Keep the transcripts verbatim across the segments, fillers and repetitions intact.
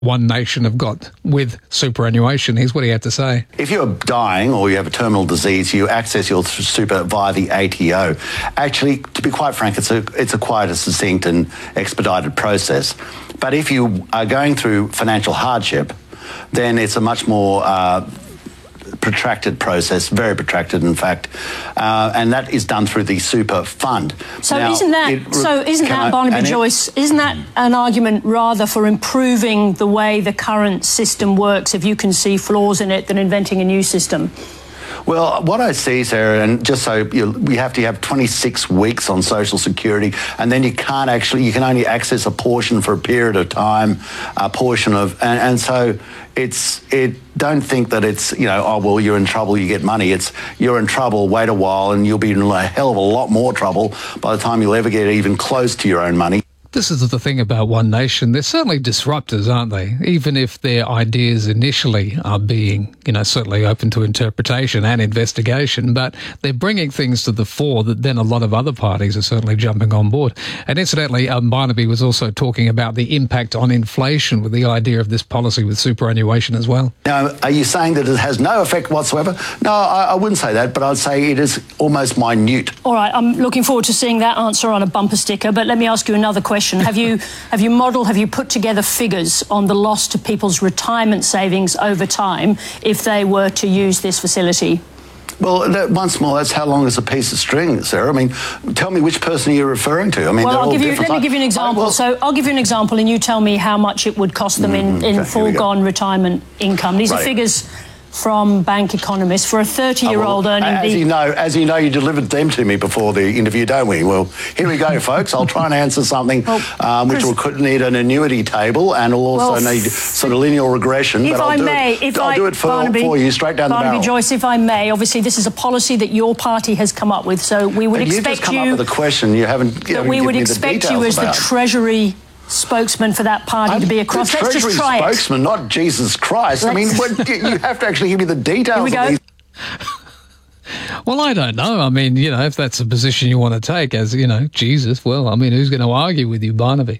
One Nation have got with superannuation. Here's what he had to say. If you're dying or you have a terminal disease, you access your super via the A T O. Actually, to be quite frank, it's a, it's a quite a succinct and expedited process. But if you are going through financial hardship, then it's a much more uh, protracted process, very protracted, in fact, uh, and that is done through the super fund. So now, isn't that it, so? Isn't that I, Barnaby Joyce? It, isn't that an argument rather for improving the way the current system works, if you can see flaws in it, than inventing a new system? Well, what I see, Sarah, and just so you, we have to have twenty-six weeks on Social Security, and then you can't actually, you can only access a portion for a period of time, a portion of, and, and so it's, it, don't think that it's, you know, oh, well, you're in trouble, you get money. It's, you're in trouble, wait a while, and you'll be in a hell of a lot more trouble by the time you'll ever get even close to your own money. This is the thing about One Nation. They're certainly disruptors, aren't they? Even if their ideas initially are being, you know, certainly open to interpretation and investigation, but they're bringing things to the fore that then a lot of other parties are certainly jumping on board. And incidentally, um, Barnaby was also talking about the impact on inflation with the idea of this policy with superannuation as well. Now, are you saying that it has no effect whatsoever? No, I, I wouldn't say that, but I'd say it is almost minute. All right, I'm looking forward to seeing that answer on a bumper sticker, but let me ask you another question. Have you have you modelled, have you put together figures on the loss to people's retirement savings over time if they were to use this facility? Well, that, once more, that's how long is a piece of string, Sarah? I mean, tell me which person you're referring to. I mean, well, I'll all give you, different. let me give you an example. I, well, so I'll give you an example, and you tell me how much it would cost them in, in okay, foregone retirement income. These right. are figures from Bank Economist for a thirty-year-old oh, well, earning as the... you know, as you know, you delivered them to me before the interview, don't we? Well, here we go, folks. I'll try and answer something well, um, which will could need an annuity table and will also well, need sort of linear regression. If but I'll I do may, it, if I'll I, do it for, Barnaby, for you straight down Barnaby the barrel. Joyce, if I may, obviously this is a policy that your party has come up with, so we would Have expect you just come you... up with a question you haven't, you that haven't we would given me the expect you details as about. the Treasury spokesman for that party I'm to be across. the Let's just try Treasury it. spokesman, not Jesus Christ. Let's... I mean, what, you have to actually give me the details. Here we go. Of these. Well, I don't know. I mean, you know, if that's a position you want to take as, you know, Jesus, well, I mean, who's going to argue with you, Barnaby?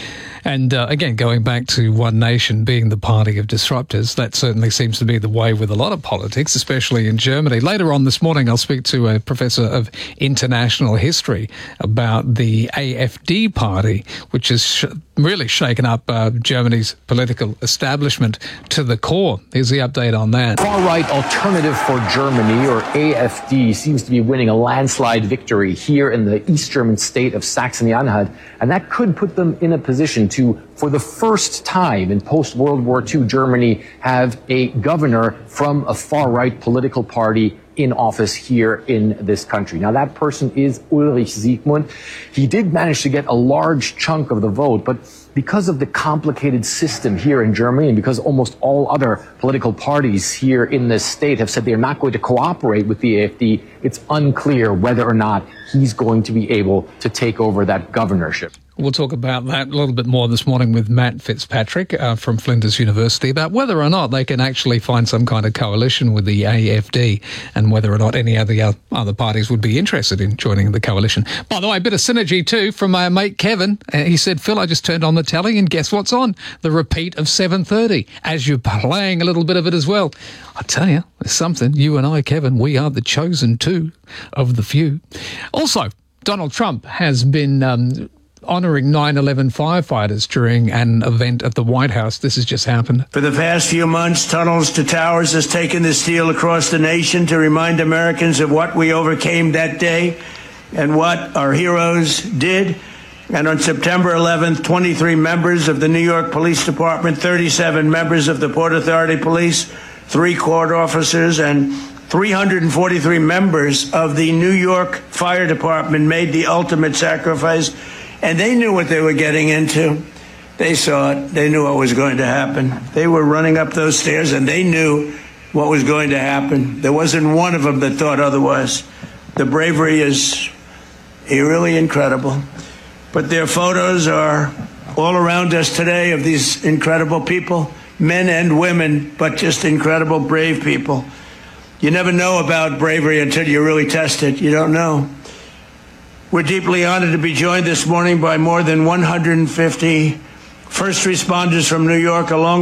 And uh, again, going back to One Nation being the party of disruptors, that certainly seems to be the way with a lot of politics, especially in Germany. Later on this morning, I'll speak to a professor of international history about the A F D party, which has sh- really shaken up uh, Germany's political establishment to the core. Here's the update on that. Far-right Alternative for Germany, or A F D, seems to be winning a landslide victory here in the East German state of Saxony-Anhalt, and that could put them in a position to, for the first time in post-World War Two Germany, have a governor from a far-right political party in office here in this country. Now, that person is Ulrich Siegmund. He did manage to get a large chunk of the vote, but because of the complicated system here in Germany, and because almost all other political parties here in this state have said they're not going to cooperate with the A F D, it's unclear whether or not he's going to be able to take over that governorship. We'll talk about that a little bit more this morning with Matt Fitzpatrick uh, from Flinders University about whether or not they can actually find some kind of coalition with the A F D and whether or not any other other parties would be interested in joining the coalition. By the way, a bit of synergy too from my mate Kevin. Uh, he said, Phil, I just turned on the telly and guess what's on? The repeat of seven thirty, as you're playing a little bit of it as well. I tell you, there's something. You and I, Kevin, we are the chosen two of the few. Also, Donald Trump has been... Um, honouring nine eleven firefighters during an event at the White House. This has just happened. For the past few months, Tunnels to Towers has taken the steel across the nation to remind Americans of what we overcame that day and what our heroes did. And on September eleventh, twenty-three members of the New York Police Department, thirty-seven members of the Port Authority Police, three court officers, and three hundred forty-three members of the New York Fire Department made the ultimate sacrifice. And they knew what they were getting into. They saw it. They knew what was going to happen. They were running up those stairs, and they knew what was going to happen. There wasn't one of them that thought otherwise. The bravery is really incredible. But their photos are all around us today of these incredible people, men and women, but just incredible, brave people. You never know about bravery until you really test it. You don't know. We're deeply honored to be joined this morning by more than one hundred fifty first responders from New York, along